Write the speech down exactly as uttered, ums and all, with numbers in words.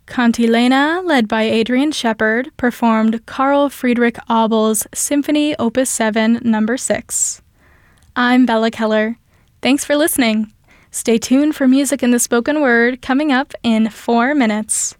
Cantilena, led by Adrian Shepard, performed Carl Friedrich Abel's Symphony Opus seven, Number six. I'm Bella Keller. Thanks for listening. Stay tuned for music in the spoken word coming up in four minutes.